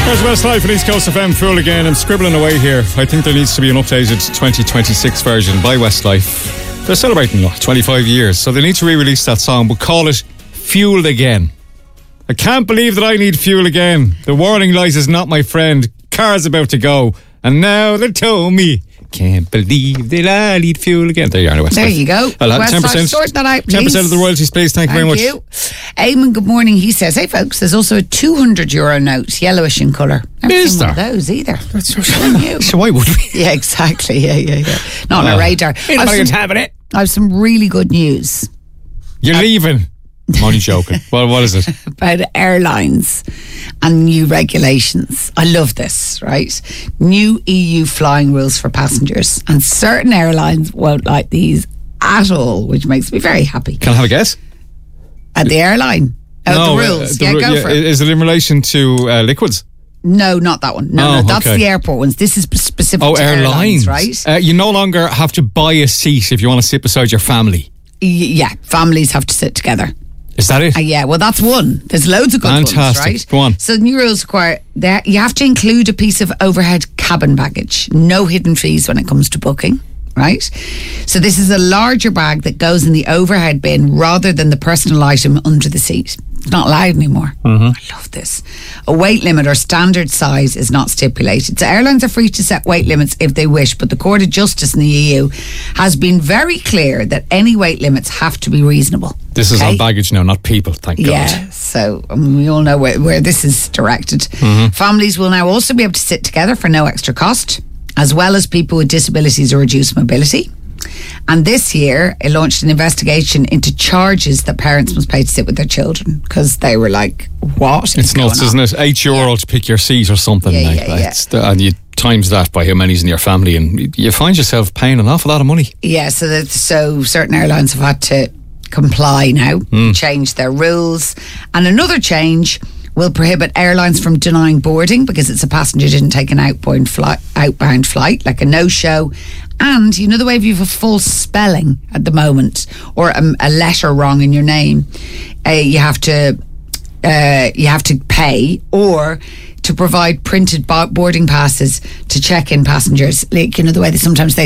There's Westlife and East Coast FM, full again. I'm scribbling away here. I think there needs to be an updated 2026 version by Westlife. They're celebrating 25 years, so they need to re-release that song, but call it Fuel Again. I can't believe that I need fuel again. The warning light is not my friend. Car's about to go, and now they told me. Can't believe that I need fuel again. There you are, Westlife. There you go. Well, Westlife, sort that out, please. 10% of the royalties, please. Thank you very much. Eamon, good morning. He says, hey folks, there's also a €200 note, yellowish in colour. Never Is seen there? one of those either. That's so why would we? Yeah, exactly. Yeah. Not on our radar. I have some really good news You're leaving. I'm only joking. Well, what is it? about airlines and new regulations. I love this, right? New EU flying rules for passengers, and certain airlines won't like these at all, which makes me very happy. Can I have a guess? At the airline. The rules. Go for it. Is it in relation to liquids? No, not that one. No, that's okay. the airport ones. This is specific to airlines, right? You no longer have to buy a seat if you want to sit beside your family. Yeah, families have to sit together. Is that it? Yeah, well, that's one. There's loads of good ones, right? Go on. So the new rules require that you have to include a piece of overhead cabin baggage. No hidden fees when it comes to booking, right? So this is a larger bag that goes in the overhead bin rather than the personal item under the seat. It's not allowed anymore. I love this. A weight limit or standard size is not stipulated. So airlines are free to set weight limits if they wish, but the Court of Justice in the EU has been very clear that any weight limits have to be reasonable. This is on baggage now, not people, thank God. Yeah, so we all know where this is directed. Families will now also be able to sit together for no extra cost, as well as people with disabilities or reduced mobility. And this year, it launched an investigation into charges that parents must pay to sit with their children, because they were like, what? It's nuts, isn't it? €8 to pick your seat or something. And you times that by how many's in your family, and you find yourself paying an awful lot of money. Yeah, so certain airlines have had to comply now, change their rules. And another change will prohibit airlines from denying boarding because it's a passenger didn't take an outbound flight, like a no-show. And you know the way if you have a false spelling at the moment or a letter wrong in your name, you have to pay, or to provide printed boarding passes to check-in passengers. Like, you know the way that sometimes they